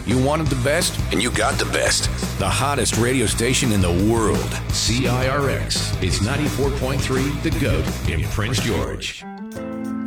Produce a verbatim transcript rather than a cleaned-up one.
You wanted the best, and you got the best. The hottest radio station in the world. C I R X. It's ninety-four point three, The Goat in Prince George.